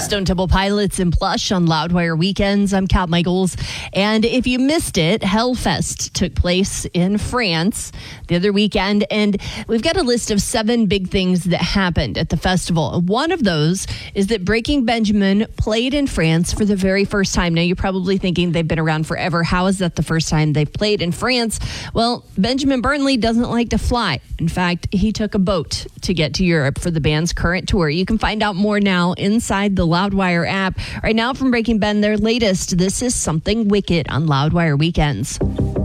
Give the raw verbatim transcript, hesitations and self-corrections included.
Stone Temple Pilots and Plush on Loudwire Weekends. I'm Kat Michaels. And if you missed it, Hellfest took place in France the other weekend. And we've got a list of seven big things that happened at the festival. One of those is that Breaking Benjamin played in France for the very first time. Now, you're probably thinking they've been around forever. How is that the first time they've played in France? Well, Benjamin Burnley doesn't like to fly. In fact, he took a boat to get to Europe for the band's current tour. You can find out more now inside the Loudwire app. Right now from Breaking Ben, their latest, This Is Something Wicked on Loudwire Weekends.